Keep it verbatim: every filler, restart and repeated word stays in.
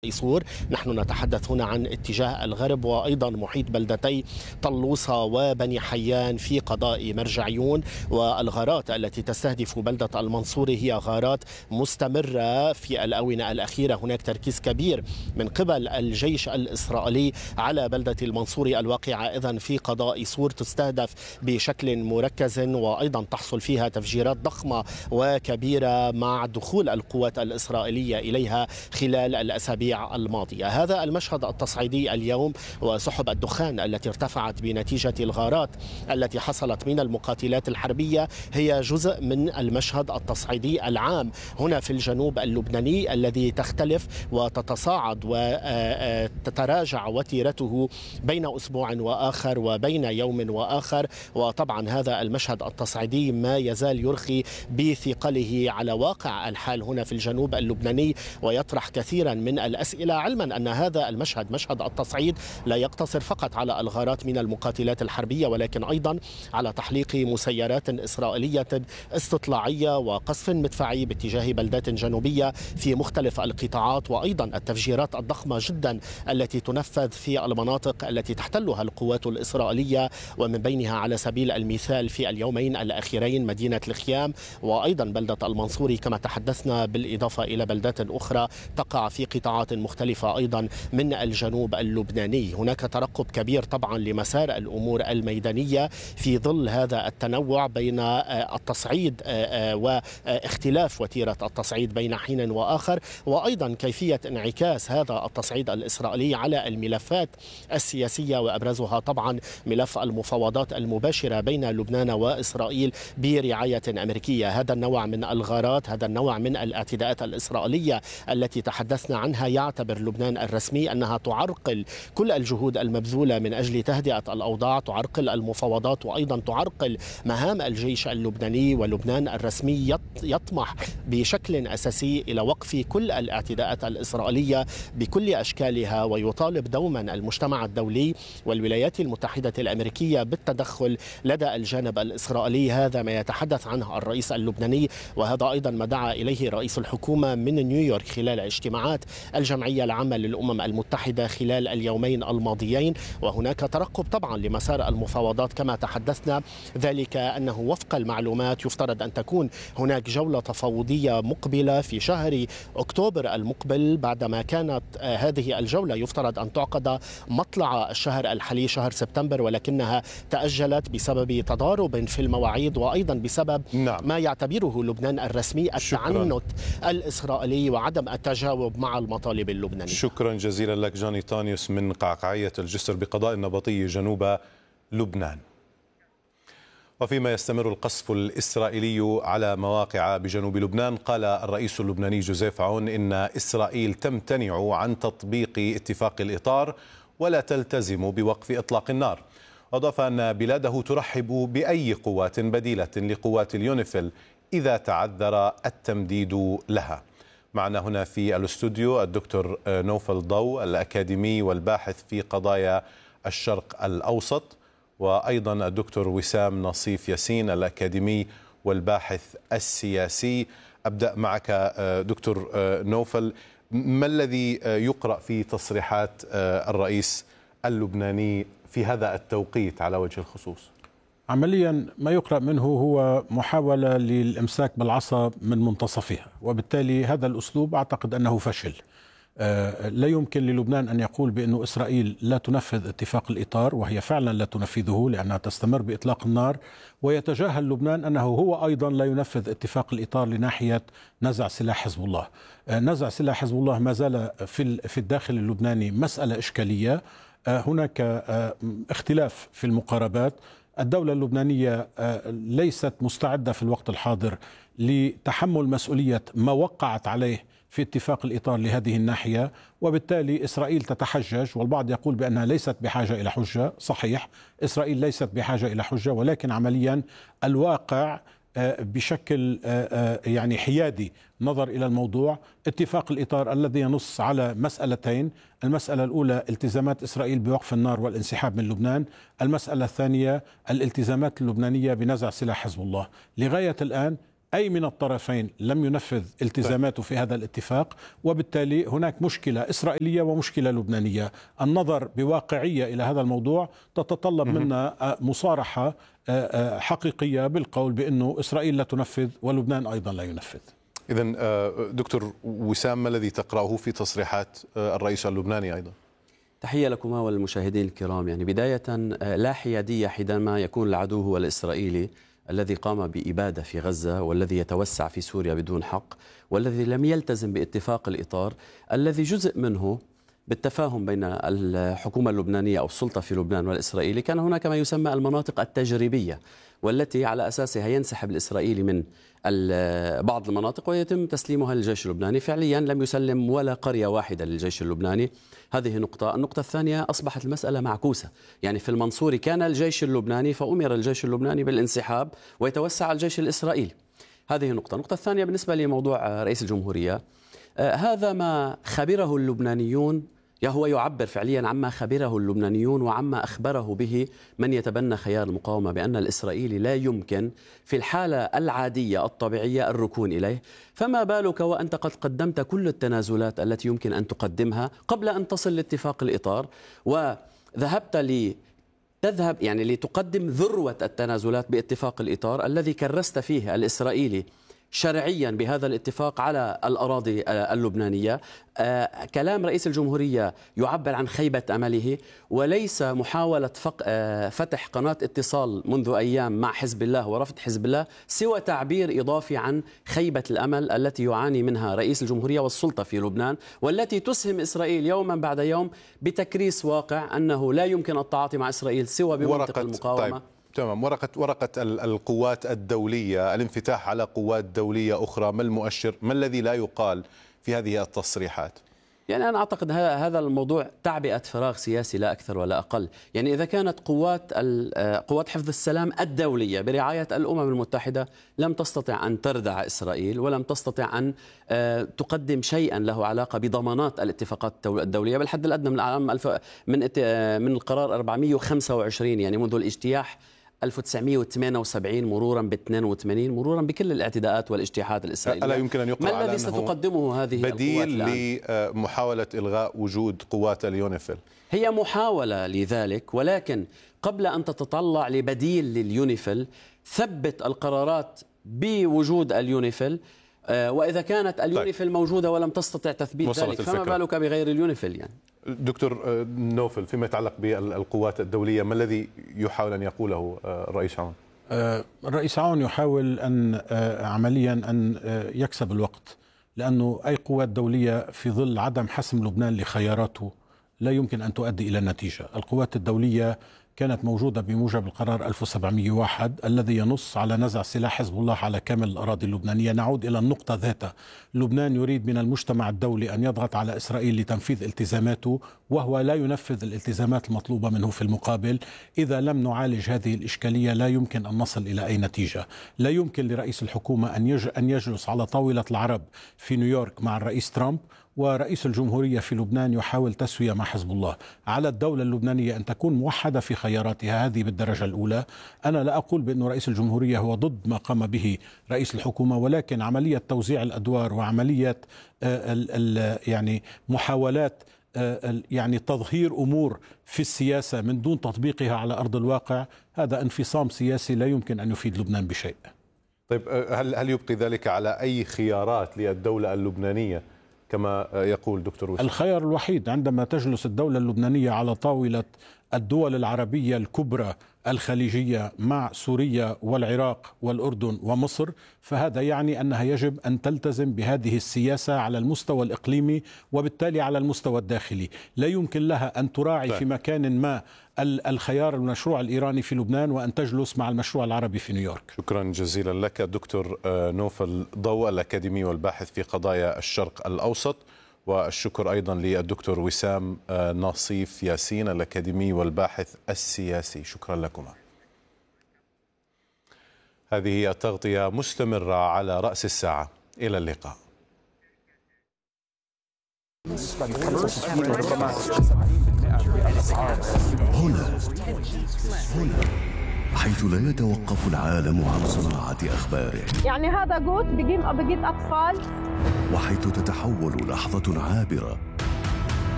قضاء صور. نحن نتحدث هنا عن اتجاه الغرب وأيضا محيط بلدتي طلوسة وبني حيان في قضاء مرجعيون. والغارات التي تستهدف بلدة المنصورة هي غارات مستمرة في الآونة الأخيرة. هناك تركيز كبير من قبل الجيش الإسرائيلي على بلدة المنصورة الواقعة إذن في قضاء صور، تستهدف بشكل مركز وأيضا تحصل فيها تفجيرات ضخمة وكبيرة مع دخول القوات الإسرائيلية إليها خلال الأسابيع الماضية. هذا المشهد التصعيدي اليوم وسحب الدخان التي ارتفعت بنتيجة الغارات التي حصلت من المقاتلات الحربية هي جزء من المشهد التصعيدي العام هنا في الجنوب اللبناني الذي تختلف وتتصاعد وتتراجع وتيرته بين أسبوع وآخر وبين يوم وآخر. وطبعا هذا المشهد التصعيدي ما يزال يرخي بثقله على واقع الحال هنا في الجنوب اللبناني ويطرح كثيرا من الأسئلة، علما أن هذا المشهد مشهد التصعيد لا يقتصر فقط على الغارات من المقاتلات الحربية ولكن أيضا على تحليق مسيرات إسرائيلية استطلاعية وقصف مدفعي باتجاه بلدات جنوبية في مختلف القطاعات، وأيضا التفجيرات الضخمة جدا التي تنفذ في المناطق التي تحتلها القوات الإسرائيلية، ومن بينها على سبيل المثال في اليومين الأخيرين مدينة الخيام وأيضا بلدة المنصوري كما تحدثنا، بالإضافة إلى بلدات أخرى تقع في قطاعات مختلفة أيضا من الجنوب اللبناني. هناك ترقب كبير طبعا لمسار الأمور الميدانية في ظل هذا التنوع بين التصعيد واختلاف وتيرة التصعيد بين حين وآخر، وأيضا كيفية انعكاس هذا التصعيد الإسرائيلي على الملفات السياسية وأبرزها طبعا ملف المفاوضات المباشرة بين لبنان وإسرائيل برعاية أمريكية. هذا النوع من الغارات، هذا النوع من الاعتداءات الإسرائيلية التي تحدثنا عنها يعتبر لبنان الرسمي أنها تعرقل كل الجهود المبذولة من أجل تهدئة الأوضاع، تعرقل المفاوضات وأيضا تعرقل مهام الجيش اللبناني. ولبنان الرسمي يطمح بشكل أساسي إلى وقف كل الاعتداءات الإسرائيلية بكل أشكالها، ويطالب دوما المجتمع الدولي والولايات المتحدة الأمريكية بالتدخل لدى الجانب الإسرائيلي. هذا ما يتحدث عنه الرئيس اللبناني، وهذا أيضا ما دعا إليه رئيس الحكومة من نيويورك خلال اجتماعات الجمعية العامة للأمم المتحدة خلال اليومين الماضيين. وهناك ترقب طبعا لمسار المفاوضات كما تحدثنا، ذلك أنه وفق المعلومات يفترض أن تكون هناك جولة تفاوضية مقبلة في شهر أكتوبر المقبل، بعدما كانت هذه الجولة يفترض أن تعقد مطلع الشهر الحالي شهر سبتمبر، ولكنها تأجلت بسبب تضارب في المواعيد وأيضا بسبب نعم. ما يعتبره لبنان الرسمي التعنت الإسرائيلي وعدم التجاوب مع المطالب اللبنانية. شكرا جزيلا لك جاني طانيوس من قعقاعية الجسر بقضاء النبطي جنوب لبنان. وفيما يستمر القصف الإسرائيلي على مواقع بجنوب لبنان، قال الرئيس اللبناني جوزيف عون إن إسرائيل تمتنع عن تطبيق اتفاق الإطار ولا تلتزم بوقف إطلاق النار. أضاف أن بلاده ترحب بأي قوات بديلة لقوات اليونيفيل إذا تعذر التمديد لها. معنا هنا في الاستوديو الدكتور نوفل ضو الأكاديمي والباحث في قضايا الشرق الأوسط، وأيضا الدكتور وسام نصيف ياسين الأكاديمي والباحث السياسي. أبدأ معك دكتور نوفل، ما الذي يقرأ في تصريحات الرئيس اللبناني في هذا التوقيت على وجه الخصوص؟ عمليا ما يقرأ منه هو محاولة للإمساك بالعصا من منتصفها، وبالتالي هذا الأسلوب أعتقد أنه فشل. لا يمكن للبنان أن يقول بأن إسرائيل لا تنفذ اتفاق الإطار، وهي فعلا لا تنفذه لأنها تستمر بإطلاق النار، ويتجاهل لبنان أنه هو أيضا لا ينفذ اتفاق الإطار لناحية نزع سلاح حزب الله. نزع سلاح حزب الله ما زال في الداخل اللبناني مسألة إشكالية. هناك اختلاف في المقاربات. الدولة اللبنانية ليست مستعدة في الوقت الحاضر لتحمل مسؤولية ما وقعت عليه في اتفاق الإطار لهذه الناحية، وبالتالي إسرائيل تتحجج، والبعض يقول بأنها ليست بحاجة إلى حجة. صحيح، إسرائيل ليست بحاجة إلى حجة، ولكن عمليا الواقع بشكل يعني حيادي نظر إلى الموضوع. اتفاق الإطار الذي ينص على مسألتين: المسألة الأولى التزامات إسرائيل بوقف النار والانسحاب من لبنان، المسألة الثانية الالتزامات اللبنانية بنزع سلاح حزب الله. لغاية الآن أي من الطرفين لم ينفذ التزاماته في هذا الاتفاق، وبالتالي هناك مشكلة إسرائيلية ومشكلة لبنانية. النظر بواقعية إلى هذا الموضوع تتطلب منا مصارحة حقيقية بالقول بأنه إسرائيل لا تنفذ ولبنان أيضا لا ينفذ. إذن دكتور وسام، ما الذي تقرأه في تصريحات الرئيس اللبناني أيضا؟ تحية لكما والمشاهدين الكرام. يعني بداية، لا حيادية حينما يكون العدو هو الإسرائيلي الذي قام بإبادة في غزة، والذي يتوسع في سوريا بدون حق، والذي لم يلتزم باتفاق الإطار الذي جزء منه بالتفاهم بين الحكومة اللبنانية أو السلطة في لبنان والإسرائيلي. كان هناك ما يسمى المناطق التجريبية، والتي على أساسها ينسحب الإسرائيلي من بعض المناطق ويتم تسليمها للجيش اللبناني. فعليا لم يسلم ولا قرية واحدة للجيش اللبناني. هذه نقطة. النقطة الثانية، أصبحت المسألة معكوسة. يعني في المنصوري كان الجيش اللبناني، فأمر الجيش اللبناني بالانسحاب ويتوسع الجيش الإسرائيلي. هذه نقطة. النقطة الثانية بالنسبة لموضوع رئيس الجمهورية، آه هذا ما خبره اللبنانيون، هو يعبر فعليا عما خبره اللبنانيون وعما أخبره به من يتبنى خيار المقاومة، بأن الإسرائيلي لا يمكن في الحالة العادية الطبيعية الركون إليه. فما بالك وأنت قد قدمت كل التنازلات التي يمكن أن تقدمها قبل أن تصل لاتفاق الإطار، وذهبت لي تذهب يعني لتقدم ذروة التنازلات باتفاق الإطار الذي كرست فيه الإسرائيلي شرعيا بهذا الاتفاق على الأراضي اللبنانية. آه كلام رئيس الجمهورية يعبر عن خيبة أمله، وليس محاولة آه فتح قناة اتصال منذ أيام مع حزب الله ورفض حزب الله، سوى تعبير إضافي عن خيبة الأمل التي يعاني منها رئيس الجمهورية والسلطة في لبنان، والتي تسهم إسرائيل يوما بعد يوم بتكريس واقع أنه لا يمكن التعاطي مع إسرائيل سوى بمنطق المقاومة. طيب. تمام. ورقة ورقة القوات الدولية، الانفتاح على قوات دولية أخرى، ما المؤشر؟ ما الذي لا يقال في هذه التصريحات؟ يعني أنا أعتقد هذا الموضوع تعبئة فراغ سياسي لا أكثر ولا أقل. يعني إذا كانت قوات قوات حفظ السلام الدولية برعاية الأمم المتحدة لم تستطع أن تردع إسرائيل، ولم تستطع أن تقدم شيئا له علاقة بضمانات الاتفاقات الدولية بالحد الأدنى من العام من من القرار أربعمئة وخمسة وعشرين، يعني منذ الاجتياح ألف وتسعمئة وثمانية وسبعين مرورا ب اثنين وثمانين، مرورا بكل الاعتداءات والاجتياحات الإسرائيلية. ألا يمكن أن يقال ما الذي ستقدمه هذه بديل لمحاولة إلغاء وجود قوات اليونيفيل؟ هي محاولة لذلك، ولكن قبل أن تتطلع لبديل لليونيفيل ثبت القرارات بوجود اليونيفيل. وإذا كانت اليونيفيل طيب. موجودة ولم تستطع تثبيت ذلك، فما بالك بغير اليونيفيل؟ يعني دكتور نوفل، فيما يتعلق بالقوات الدولية، ما الذي يحاول أن يقوله الرئيس عون؟ الرئيس عون يحاول أن عمليا أن يكسب الوقت، لأنه أي قوات دولية في ظل عدم حسم لبنان لخياراته لا يمكن أن تؤدي إلى النتيجة. القوات الدولية كانت موجودة بموجب القرار ألف وسبعمئة وواحد الذي ينص على نزع سلاح حزب الله على كامل الأراضي اللبنانية. نعود إلى النقطة ذاتها، لبنان يريد من المجتمع الدولي أن يضغط على إسرائيل لتنفيذ التزاماته، وهو لا ينفذ الالتزامات المطلوبة منه في المقابل. إذا لم نعالج هذه الإشكالية لا يمكن أن نصل إلى أي نتيجة. لا يمكن لرئيس الحكومة أن يجلس على طاولة العرب في نيويورك مع الرئيس ترامب، ورئيس الجمهورية في لبنان يحاول تسوية مع حزب الله. على الدولة اللبنانية أن تكون موحدة في خياراتها، هذه بالدرجة الأولى. أنا لا أقول بأن رئيس الجمهورية هو ضد ما قام به رئيس الحكومة، ولكن عملية توزيع الأدوار وعملية ال ال يعني محاولات يعني تظهير أمور في السياسة من دون تطبيقها على أرض الواقع، هذا انفصام سياسي لا يمكن أن يفيد لبنان بشيء. طيب، هل هل يبقي ذلك على أي خيارات للدولة اللبنانية كما يقول دكتور وسام؟ الخيار الوحيد عندما تجلس الدولة اللبنانية على طاولة الدول العربية الكبرى الخليجية مع سوريا والعراق والأردن ومصر، فهذا يعني أنها يجب أن تلتزم بهذه السياسة على المستوى الإقليمي وبالتالي على المستوى الداخلي. لا يمكن لها أن تراعي طيب. في مكان ما الخيار المشروع الإيراني في لبنان وأن تجلس مع المشروع العربي في نيويورك. شكرا جزيلا لك دكتور نوفل ضوء، الأكاديمي والباحث في قضايا الشرق الأوسط، والشكر أيضا للدكتور وسام ناصيف ياسين الأكاديمي والباحث السياسي. شكرا لكما. هذه هي تغطية مستمرة على رأس الساعة. إلى اللقاء. هنا هنا حيث لا يتوقف العالم عن صناعة أخباره. يعني هذا جوت بجيب بجيب أطفال. وحيث تتحول لحظة عابرة